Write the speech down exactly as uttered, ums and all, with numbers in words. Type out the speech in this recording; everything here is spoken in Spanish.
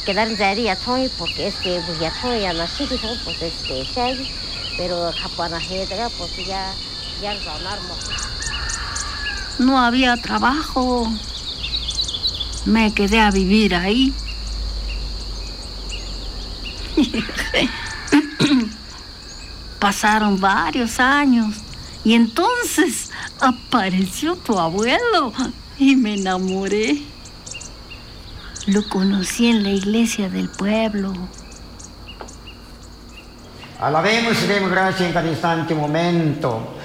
Quedaría Tony porque es que pues ya Tony ya nací y todo pues este Shaggy, pero Japana Hedra pues ya ya ganamos. No había trabajo. Me quedé a vivir ahí. Pasaron varios años y entonces apareció tu abuelo y me enamoré. Lo conocí en la iglesia del pueblo. Alabemos y demos gracias en cada instante, momento.